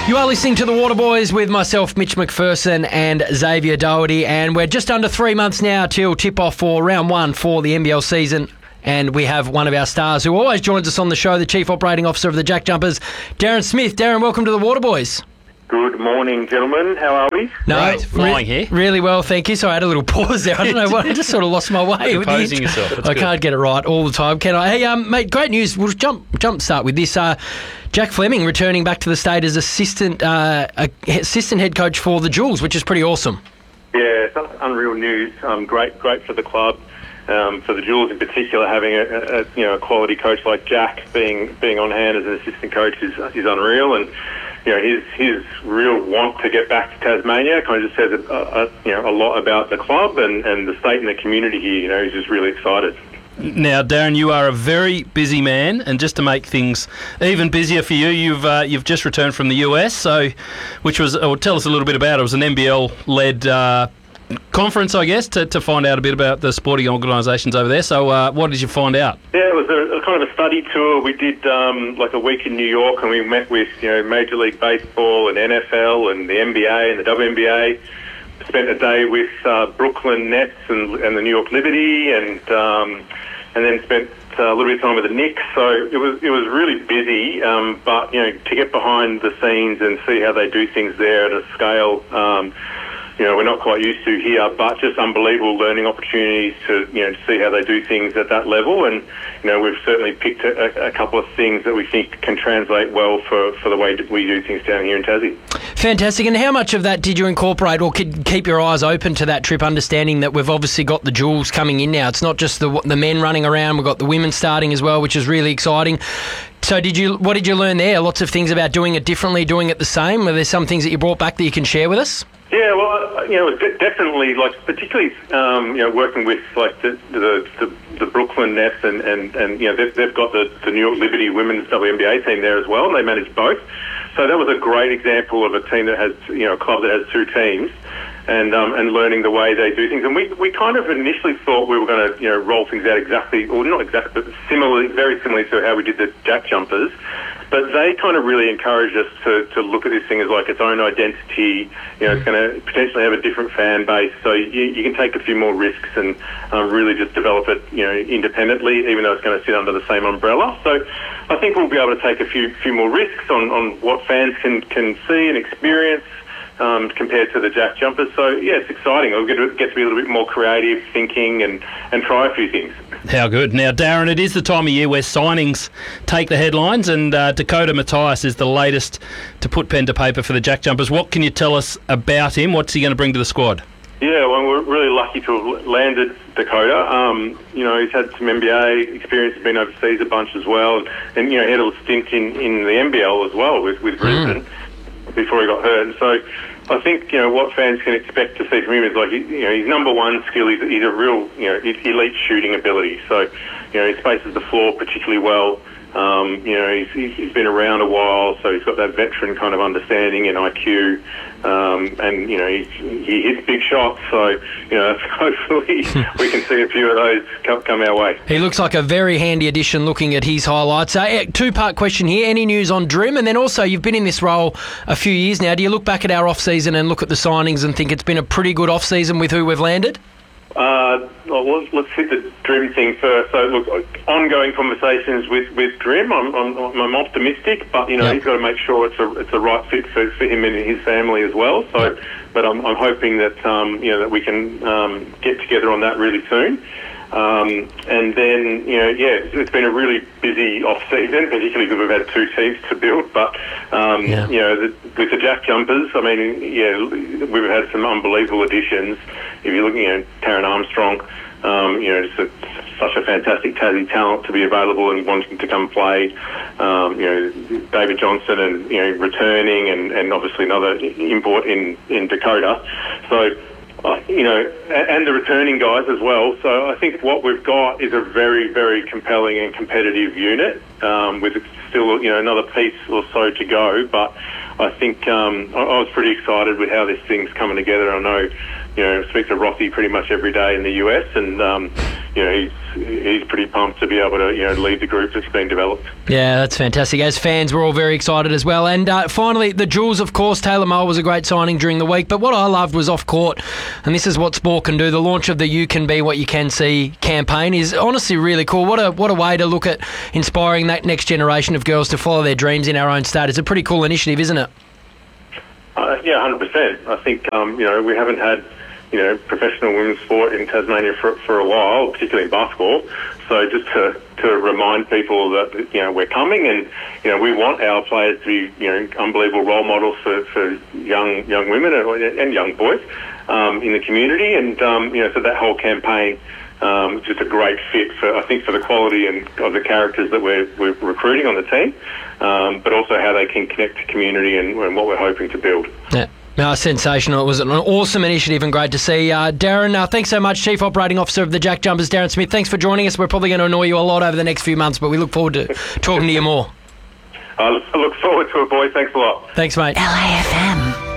You are listening to The Waterboys with myself, Mitch McPherson, and Xavier Doherty, and we're just under 3 months now till tip-off for round one for the NBL season. And we have one of our stars who always joins us on the show, the Chief Operating Officer of the Jack Jumpers, Darren Smith. Darren, welcome to The Waterboys. Good morning, gentlemen. How are we? Great. Flying here. Really well, thank you. So I had a little pause there. I don't know what. I just sort of lost my way. Composing yourself. That's I good. can't get it right all the time, can I? Hey, mate, great news. We'll start with this. Jack Fleming returning back to the state as assistant head coach for the Jules, which is pretty awesome. Yeah, it's unreal news. Great for the club. For the Jules in particular, having a quality coach like Jack being on hand as an assistant coach is unreal, and his real want to get back to Tasmania kind of just says a lot about the club and the state and the community here. He's just really excited. Now, Darren, you are a very busy man, and just to make things even busier for you, you've just returned from the US, which was, tell us a little bit about it. It was an NBL-led conference, I guess, to find out a bit about the sporting organisations over there. So what did you find out? Yeah, it was a kind of a study tour. We did like a week in New York, and we met with Major League Baseball and NFL and the NBA and the WNBA. Spent a day with Brooklyn Nets and the New York Liberty, and then spent a little bit of time with the Knicks. So it was really busy, but to get behind the scenes and see how they do things there at a scale we're not quite used to here, but just unbelievable learning opportunities to see how they do things at that level. And we've certainly picked a couple of things that we think can translate well for the way that we do things down here in Tassie. Fantastic. And how much of that did you incorporate, or keep your eyes open to that trip, understanding that we've obviously got the Jules coming in now? It's not just the men running around, we've got the women starting as well, which is really exciting. So what did you learn there? Lots of things about doing it differently, doing it the same. Are there some things that you brought back that you can share with us? Yeah, well, definitely, particularly, working with the Brooklyn Nets and they've got the New York Liberty women's WNBA team there as well, and they manage both. So that was a great example of a team that has, a club that has two teams, and learning the way they do things. And we kind of initially thought we were going to, roll things out exactly, or not exactly, but very similarly to how we did the Jack Jumpers. But they kind of really encouraged us to look at this thing as like its own identity. It's going to potentially have a different fan base, so you can take a few more risks and really just develop it, independently, even though it's going to sit under the same umbrella. So I think we'll be able to take a few more risks on what fans can see and experience compared to the Jack Jumpers. So yeah, it's exciting. We'll get to be a little bit more creative thinking and try a few things. How good. Now, Darren, it is the time of year where signings take the headlines, and Dakota Mathias is the latest to put pen to paper for the Jack Jumpers. What can you tell us about him? What's he going to bring to the squad? Yeah, well, we're really lucky to have landed Dakota. He's had some NBA experience, he's been overseas a bunch as well, and he had a stint in the NBL as well with Brisbane before he got hurt. And so I think, what fans can expect to see from him is his number one skill is he's a real, elite shooting ability. So, he spaces the floor particularly well. He's been around a while, so he's got that veteran kind of understanding and IQ. And he hits big shots, so hopefully we can see a few of those come our way. He looks like a very handy addition looking at his highlights. Two-part question here. Any news on Drim? And then also, you've been in this role a few years now. Do you look back at our off-season and look at the signings and think it's been a pretty good off-season with who we've landed? Let's hit the Drim thing first. So, look, ongoing conversations with Drim. I'm optimistic, but he's got to make sure it's a right fit for him and his family as well. So, but I'm hoping that that we can get together on that really soon. And then it's been a really busy off season, particularly because we've had two teams to build. But with the Jack Jumpers, I mean, we've had some unbelievable additions. If you're looking at Taryn Armstrong, just such a fantastic Tassie talent to be available and wanting to come play. David Johnson and returning, and obviously another import in Dakota. So. And the returning guys as well. So I think what we've got is a very, very compelling and competitive unit, with still, another piece or so to go. But I think I was pretty excited with how this thing's coming together. I know, I speak to Rothy pretty much every day in the US, and he's pretty pumped to be able to lead the group that's been developed. Yeah, that's fantastic. As fans, we're all very excited as well. And finally, the Jules, of course, Taylor Moore was a great signing during the week. But what I loved was off court, and this is what sport can do. The launch of the You Can Be What You Can See campaign is honestly really cool. What a way to look at inspiring that next generation of girls to follow their dreams in our own state. It's a pretty cool initiative, isn't it? Yeah, 100%. I think we haven't had professional women's sport in Tasmania for a while, particularly in basketball. So just to remind people that we're coming, and we want our players to be unbelievable role models for young women and young boys in the community, and so that whole campaign is just a great fit for the quality of the characters that we're recruiting on the team, but also how they can connect to community and what we're hoping to build. Yeah. No, sensational. It was an awesome initiative and great to see. Darren, thanks so much, Chief Operating Officer of the Jack Jumpers, Darren Smith. Thanks for joining us. We're probably going to annoy you a lot over the next few months, but we look forward to talking to you more. I look forward to it, boys. Thanks a lot. Thanks, mate. LAFM.